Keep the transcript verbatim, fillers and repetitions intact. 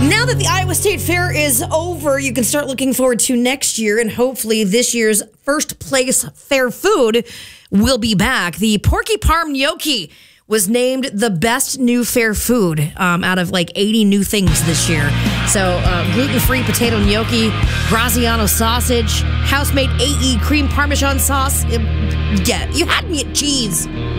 Now that the Iowa State Fair is over, you can start looking forward to next year, and hopefully this year's first place fair food will be back. The Porky Parm Gnocchi was named the best new fair food um, out of like eighty new things this year. So uh, gluten-free potato gnocchi, Graziano sausage, house-made A E cream Parmesan sauce. Yeah, you had me at cheese.